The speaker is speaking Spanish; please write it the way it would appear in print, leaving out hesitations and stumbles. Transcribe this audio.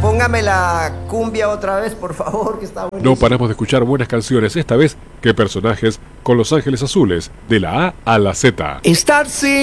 póngame la cumbia otra vez, por favor, que está buenísimo. No paramos de escuchar buenas canciones, esta vez, ¿qué personajes? Con Los Ángeles Azules, de la A a la Z. Estar sin